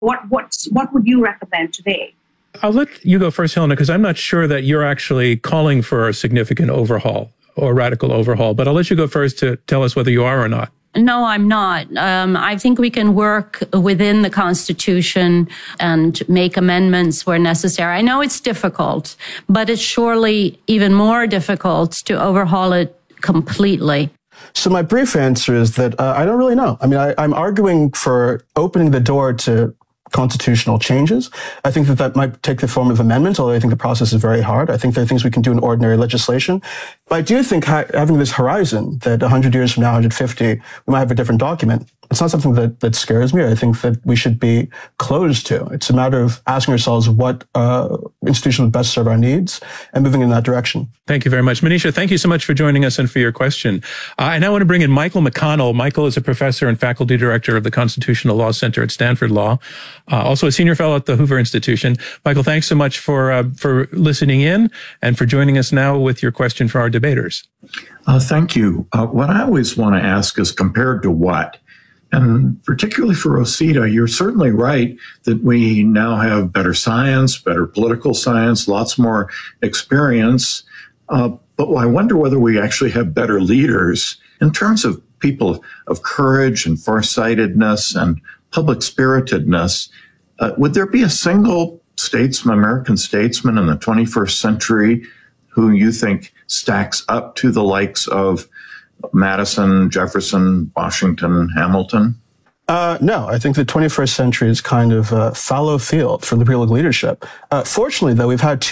What would you recommend today? I'll let you go first, Helena, because I'm not sure that you're actually calling for a significant overhaul or radical overhaul, but I'll let you go first to tell us whether you are or not. No, I'm not. I think we can work within the Constitution and make amendments where necessary. I know it's difficult, but it's surely even more difficult to overhaul it completely. So my brief answer is that I don't really know. I mean, I'm arguing for opening the door to constitutional changes. I think that might take the form of amendments, although I think the process is very hard. I think there are things we can do in ordinary legislation. But I do think having this horizon that 100 years from now, 150, we might have a different document. It's not something that scares me. I think that we should be closed to. It's a matter of asking ourselves what institution would best serve our needs and moving in that direction. Thank you very much. Manisha, thank you so much for joining us and for your question. I now want to bring in Michael McConnell. Michael is a professor and faculty director of the Constitutional Law Center at Stanford Law, also a senior fellow at the Hoover Institution. Michael, thanks so much for listening in and for joining us now with your question for our debaters. Thank you. What I always want to ask is compared to what? And particularly for Rosita, you're certainly right that we now have better science, better political science, lots more experience. But I wonder whether we actually have better leaders in terms of people of courage and farsightedness and public spiritedness. Would there be a single statesman, American statesman in the 21st century who you think stacks up to the likes of Madison, Jefferson, Washington, Hamilton? No, I think the 21st century is kind of a fallow field for liberal leadership. Fortunately, though, we've had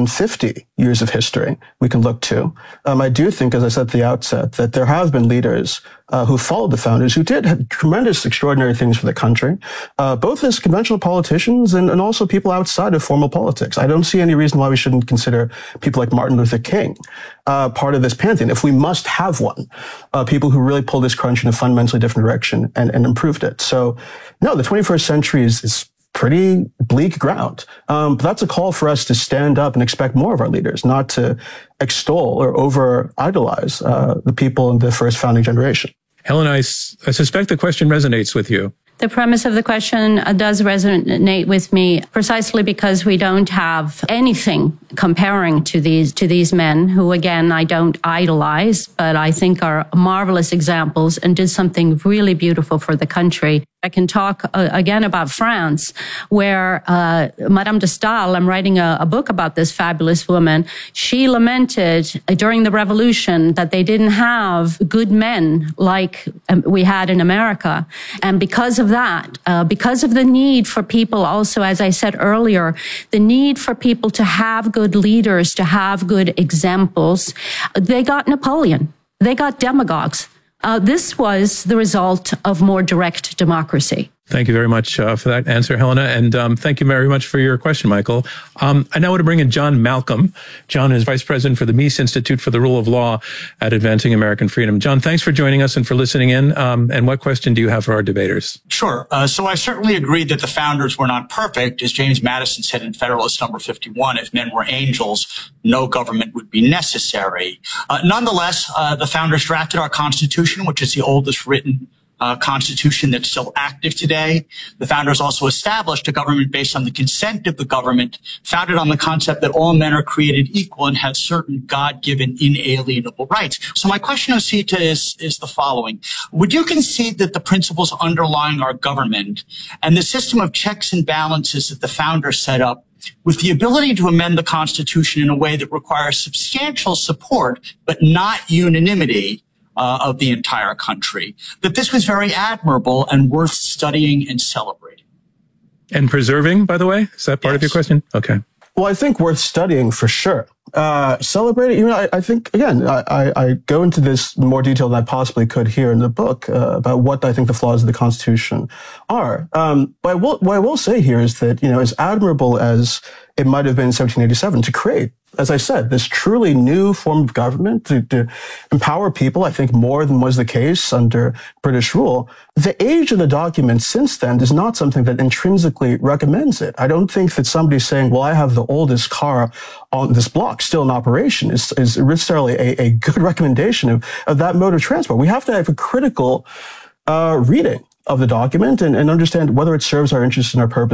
250 years of history we can look to. I do think, as I said at the outset, that there have been leaders who followed the founders who did tremendous, extraordinary things for the country, both as conventional politicians and also people outside of formal politics. I don't see any reason why we shouldn't consider people like Martin Luther King part of this pantheon, if we must have one, people who really pulled this country in a fundamentally different direction and improved it. So, no, the 21st century is pretty bleak ground. But that's a call for us to stand up and expect more of our leaders, not to extol or over-idolize the people in the first founding generation. Helen, I suspect the question resonates with you. The premise of the question does resonate with me precisely because we don't have anything comparing to these men who, again, I don't idolize, but I think are marvelous examples and did something really beautiful for the country. I can talk again about France, where Madame de Staël, I'm writing a book about this fabulous woman. She lamented during the revolution that they didn't have good men like we had in America. And because of that, because of the need for people also, as I said earlier, the need for people to have good leaders, to have good examples, they got Napoleon. They got demagogues. This was the result of more direct democracy. Thank you very much for that answer, Helena. And thank you very much for your question, Michael. I now want to bring in John Malcolm. John is Vice President for the Meese Institute for the Rule of Law at Advancing American Freedom. John, thanks for joining us and for listening in. And what question do you have for our debaters? Sure. So I certainly agree that the founders were not perfect. As James Madison said in Federalist Number 51, if men were angels, no government would be necessary. Nonetheless, the founders drafted our Constitution, which is the oldest written Constitution that's still active today. The founders also established a government based on the consent of the government, founded on the concept that all men are created equal and have certain God-given inalienable rights. So my question, Rosita, is the following. Would you concede that the principles underlying our government and the system of checks and balances that the founders set up, with the ability to amend the Constitution in a way that requires substantial support but not unanimity, of the entire country, that this was very admirable and worth studying and celebrating? And preserving, by the way? Is that part of your question? Okay. Well, I think worth studying for sure. Celebrating, I think, again, I go into this in more detail than I possibly could here in the book about what I think the flaws of the Constitution are. But what I will say here is that, as admirable as it might have been in 1787 to create, as I said, this truly new form of government to empower people, I think more than was the case under British rule. The age of the document since then is not something that intrinsically recommends it. I don't think that somebody saying, well, I have the oldest car on this block still in operation is necessarily a good recommendation of that mode of transport. We have to have a critical reading of the document and understand whether it serves our interests and our purpose